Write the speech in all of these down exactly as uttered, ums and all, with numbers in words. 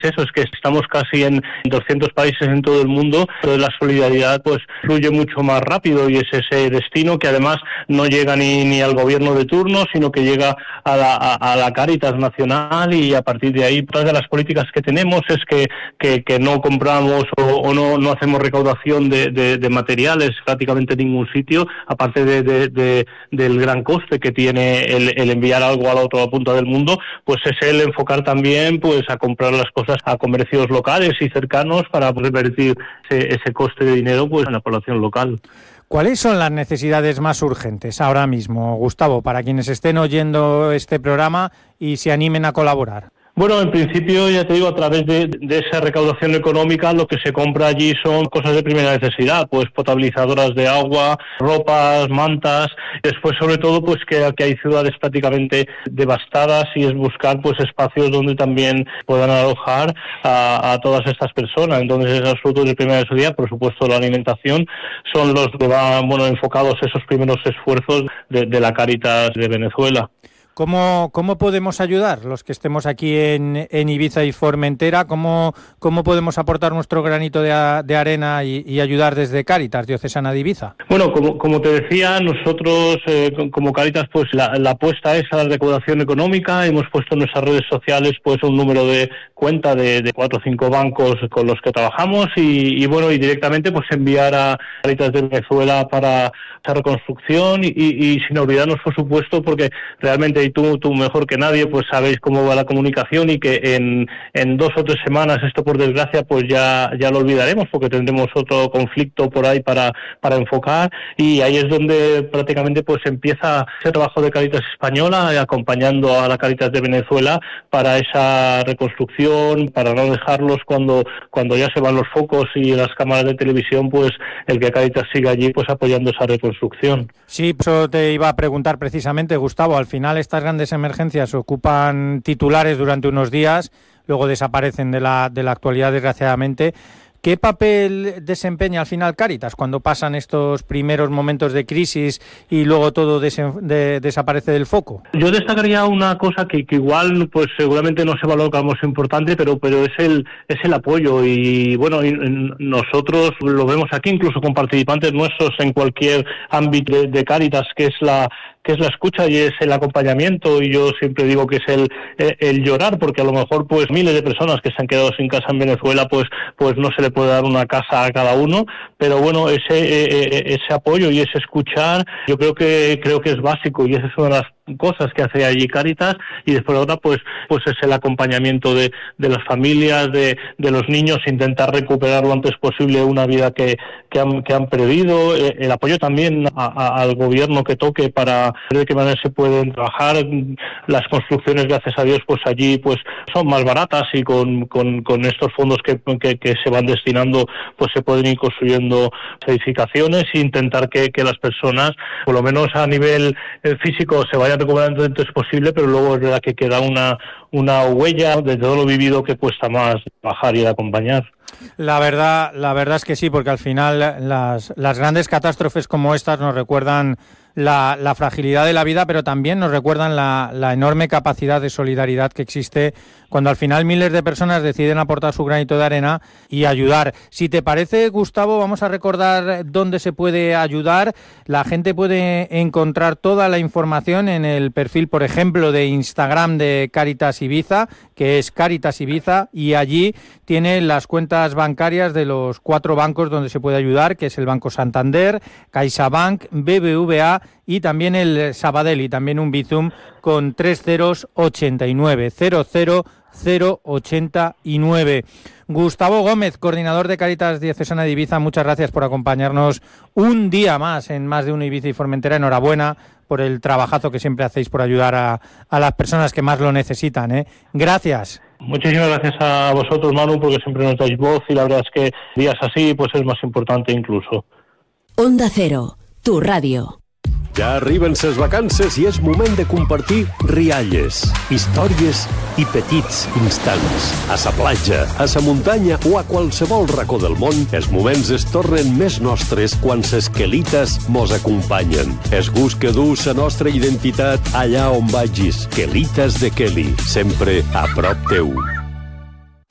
Eso es que estamos casi en doscientos países en todo el mundo, pero la solidaridad pues fluye mucho más rápido y es ese destino que además no llega ni, ni al gobierno de turno, sino que llega a la, a, a la Cáritas Nacional, y a partir de ahí todas de las políticas que tenemos es que, que, que no compramos o, o no, no hacemos recaudación de, de, de materiales prácticamente en ningún sitio, aparte de, de, de, del gran coste que tiene el, el enviar algo a la otra punta del mundo, pues es el enfocar también pues a comprar las cosas a comercios locales y cercanos para revertir ese, ese coste de dinero pues en la población local. ¿Cuáles son las necesidades más urgentes ahora mismo, Gustavo, para quienes estén oyendo este programa y se animen a colaborar? Bueno, en principio, ya te digo, a través de, de esa recaudación económica, lo que se compra allí son cosas de primera necesidad, pues potabilizadoras de agua, ropas, mantas. Después, sobre todo, pues que, que hay ciudades prácticamente devastadas y es buscar pues espacios donde también puedan alojar a, a todas estas personas. Entonces, esos productos de primera necesidad, por supuesto, la alimentación, son los que van, bueno, enfocados esos primeros esfuerzos de, de la Cáritas de Venezuela. ¿Cómo, ¿Cómo podemos ayudar los que estemos aquí en, en Ibiza y Formentera? ¿Cómo, cómo podemos aportar nuestro granito de, a, de arena y, y ayudar desde Cáritas Diocesana de Ibiza? Bueno, como, como te decía, nosotros eh, como Cáritas, pues la, la apuesta es a la recaudación económica. Hemos puesto en nuestras redes sociales pues un número de cuenta de, de cuatro o cinco bancos con los que trabajamos y, y bueno, y directamente pues enviar a Cáritas de Venezuela para esa reconstrucción y, y, y sin olvidarnos, por supuesto, porque realmente, y tú, tú mejor que nadie, pues sabéis cómo va la comunicación y que en, en dos o tres semanas esto, por desgracia, pues ya, ya lo olvidaremos porque tendremos otro conflicto por ahí para, para enfocar, y ahí es donde prácticamente pues empieza ese trabajo de Cáritas Española, acompañando a la Cáritas de Venezuela para esa reconstrucción, para no dejarlos cuando, cuando ya se van los focos y las cámaras de televisión, pues el que Cáritas siga allí pues apoyando esa reconstrucción. Sí, eso te iba a preguntar precisamente, Gustavo. Al final estas grandes emergencias ocupan titulares durante unos días, luego desaparecen de la, de la actualidad, desgraciadamente. ¿Qué papel desempeña al final Cáritas cuando pasan estos primeros momentos de crisis y luego todo desen, de, desaparece del foco? Yo destacaría una cosa que, que igual pues seguramente no se valora como importante, pero pero es el es el apoyo, y bueno, y nosotros lo vemos aquí incluso con participantes nuestros en cualquier ámbito de, de Cáritas, que es la que es la escucha y es el acompañamiento, y yo siempre digo que es el, el, el llorar, porque a lo mejor pues miles de personas que se han quedado sin casa en Venezuela, pues pues no se le puede dar una casa a cada uno, pero bueno, ese eh, ese apoyo y ese escuchar, yo creo que creo que es básico, y esa es una de las cosas que hace allí Cáritas. Y después otra pues pues es el acompañamiento de, de las familias, de, de los niños, intentar recuperar lo antes posible una vida que, que, han, que han perdido, eh, el apoyo también a, a, al gobierno que toque para ver de qué manera se pueden trabajar. Las construcciones, gracias a Dios, pues allí pues son más baratas, y con, con, con estos fondos que, que, que se van destinando pues se pueden ir construyendo edificaciones e intentar que, que las personas, por lo menos a nivel eh, físico, se vayan recuperando antes posible, pero luego es verdad que queda una, una huella de todo lo vivido que cuesta más bajar y acompañar. La verdad, la verdad es que sí, porque al final las, las grandes catástrofes como estas nos recuerdan la, la fragilidad de la vida, pero también nos recuerdan la, la enorme capacidad de solidaridad que existe cuando al final miles de personas deciden aportar su granito de arena y ayudar. Si te parece, Gustavo, vamos a recordar dónde se puede ayudar. La gente puede encontrar toda la información en el perfil, por ejemplo, de Instagram de Cáritas Ibiza, que es Cáritas Ibiza, y allí tiene las cuentas bancarias de los cuatro bancos donde se puede ayudar, que es el Banco Santander, CaixaBank, B B V A y también el Sabadell, y también un Bizum con tres ceros ochenta y nueve, cero cero cero ochenta y nueve. Gustavo Gómez, coordinador de Cáritas Diocesana de Ibiza, muchas gracias por acompañarnos un día más en Más de Uno Ibiza y Formentera. Enhorabuena por el trabajazo que siempre hacéis por ayudar a, a las personas que más lo necesitan, ¿eh? Gracias. Muchísimas gracias a vosotros, Manu, porque siempre nos dais voz, y la verdad es que días así pues es más importante incluso. Onda Cero, tu ràdio. Ja arriben ses vacances i és moment de compartir rialles, històries i petits instants. A sa platja, a sa muntanya o a qualsevol racó del món, els moments es tornen més nostres quan ses quelites mos acompanyen. És gust que du sa nostra identitat allà on vagis. Quelites de Kelly, sempre a prop teu.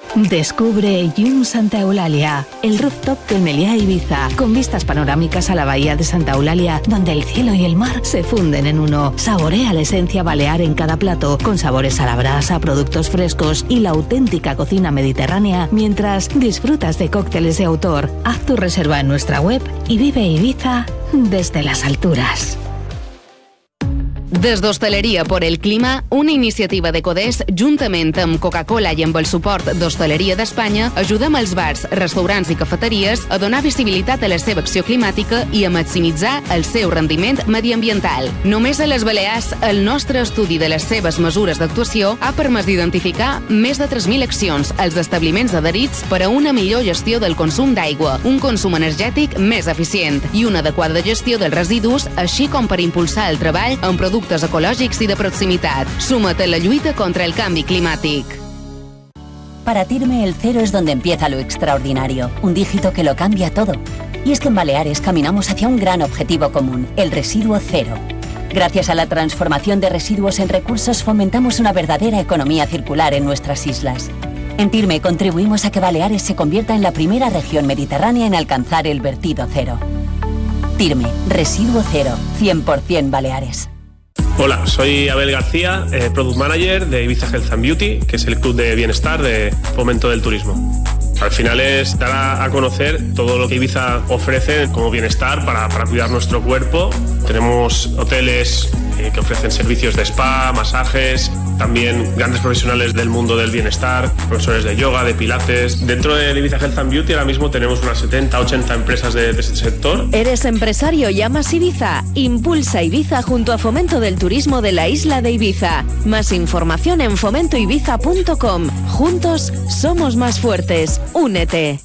Descubre Yum Santa Eulalia, el rooftop del Meliá Ibiza, con vistas panorámicas a la bahía de Santa Eulalia, donde el cielo y el mar se funden en uno. Saborea la esencia balear en cada plato, con sabores a la brasa, productos frescos y la auténtica cocina mediterránea, mientras disfrutas de cócteles de autor. Haz tu reserva en nuestra web y vive Ibiza desde las alturas. Des d'Hostaleria per el Clima, una iniciativa de Codés, juntament amb Coca-Cola i amb el suport d'Hostaleria d'Espanya, ajudem els bars, restaurants i cafeteries a donar visibilitat a la seva acció climàtica i a maximitzar el seu rendiment mediambiental. Només a les Balears, el nostre estudi de les seves mesures d'actuació ha permès identificar més de tres mil accions als establiments adherits per a una millor gestió del consum d'aigua, un consum energètic més eficient i una adequada gestió dels residus, així com per impulsar el treball en productes productes ecològics i de proximitat. Suma't a la lluita contra el canvi climàtic. Para Tirme el cero es donde empieza lo extraordinario, un dígito que lo cambia todo. Y es que en Baleares caminamos hacia un gran objetivo común, el residuo cero. Gracias a la transformación de residuos en recursos fomentamos una verdadera economía circular en nuestras islas. En Tirme contribuimos a que Baleares se convierta en la primera región mediterránea en alcanzar el vertido cero. Tirme, residuo cero, cien por ciento Baleares. Hola, soy Abel García, eh, Product Manager de Ibiza Health and Beauty, que es el club de bienestar de fomento del turismo. Al final es dar a, a conocer todo lo que Ibiza ofrece como bienestar para, para cuidar nuestro cuerpo. Tenemos hoteles eh, que ofrecen servicios de spa, masajes, también grandes profesionales del mundo del bienestar, profesores de yoga, de pilates. Dentro de Ibiza Health and Beauty ahora mismo tenemos unas setenta, ochenta empresas de, de este sector. ¿Eres empresario y amas Ibiza? Impulsa Ibiza junto a Fomento del Turismo de la isla de Ibiza. Más información en fomento ibiza punto com. Juntos somos más fuertes. Únete.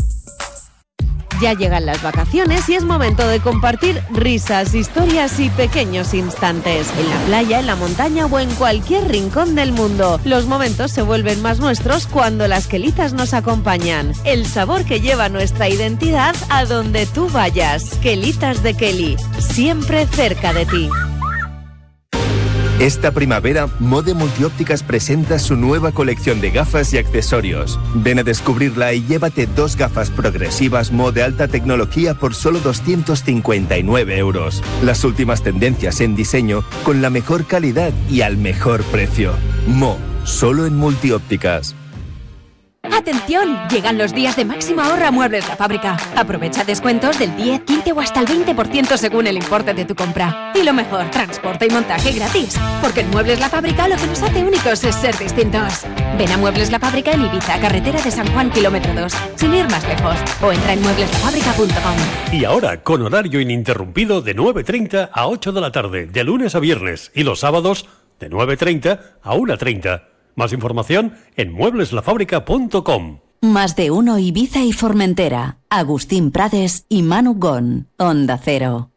Ya llegan las vacaciones y es momento de compartir risas, historias y pequeños instantes. En la playa, en la montaña o en cualquier rincón del mundo. Los momentos se vuelven más nuestros cuando las quelitas nos acompañan. El sabor que lleva nuestra identidad a donde tú vayas. Quelitas de Kelly, siempre cerca de ti. Esta primavera, Mode Multiópticas presenta su nueva colección de gafas y accesorios. Ven a descubrirla y llévate dos gafas progresivas Mo de alta tecnología por solo doscientos cincuenta y nueve euros. Las últimas tendencias en diseño con la mejor calidad y al mejor precio. Mo, solo en Multiópticas. ¡Atención! Llegan los días de máximo ahorro a Muebles La Fábrica. Aprovecha descuentos del diez, quince o hasta el veinte por ciento según el importe de tu compra. Y lo mejor, transporte y montaje gratis. Porque en Muebles La Fábrica lo que nos hace únicos es ser distintos. Ven a Muebles La Fábrica en Ibiza, carretera de San Juan, kilómetro dos, sin ir más lejos. O entra en muebles la fábrica punto com. Y ahora, con horario ininterrumpido de nueve treinta a ocho de la tarde, de lunes a viernes, y los sábados de nueve treinta a una treinta. Más información en muebles la fábrica punto com. Más de uno Ibiza y Formentera. Agustín Prades y Manu Gon. Onda Cero.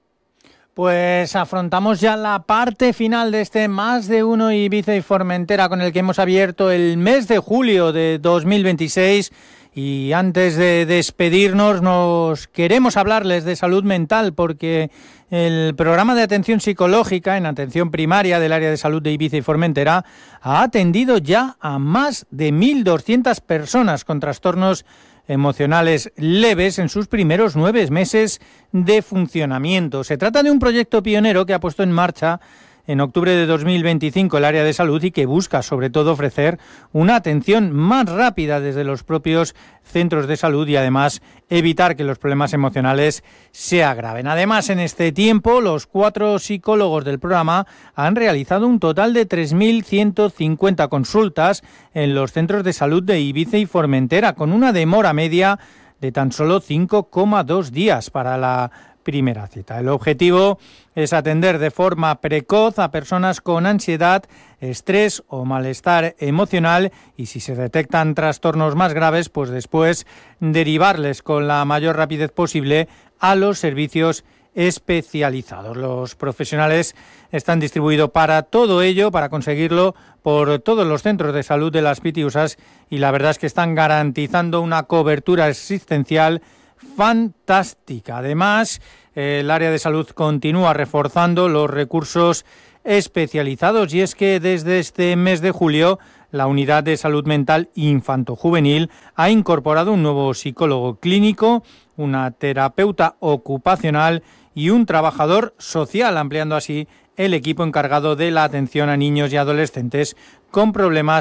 Pues afrontamos ya la parte final de este Más de uno Ibiza y Formentera, con el que hemos abierto el mes de julio de dos mil veintiséis. Y antes de despedirnos, nos queremos hablarles de salud mental, porque el programa de atención psicológica en atención primaria del área de salud de Ibiza y Formentera ha atendido ya a más de mil doscientas personas con trastornos emocionales leves en sus primeros nueve meses de funcionamiento. Se trata de un proyecto pionero que ha puesto en marcha en octubre de dos mil veinticinco el área de salud y que busca sobre todo ofrecer una atención más rápida desde los propios centros de salud y además evitar que los problemas emocionales se agraven. Además, en este tiempo, los cuatro psicólogos del programa han realizado un total de tres mil ciento cincuenta consultas en los centros de salud de Ibiza y Formentera, con una demora media de tan solo cinco coma dos días para la primera cita. El objetivo es atender de forma precoz a personas con ansiedad, estrés o malestar emocional y, si se detectan trastornos más graves, pues después derivarles con la mayor rapidez posible a los servicios especializados. Los profesionales están distribuidos para todo ello, para conseguirlo, por todos los centros de salud de las Pitiusas, y la verdad es que están garantizando una cobertura asistencial fantástica. Además, el área de salud continúa reforzando los recursos especializados, y es que desde este mes de julio la Unidad de Salud Mental Infanto-Juvenil ha incorporado un nuevo psicólogo clínico, una terapeuta ocupacional y un trabajador social, ampliando así el equipo encargado de la atención a niños y adolescentes con problemas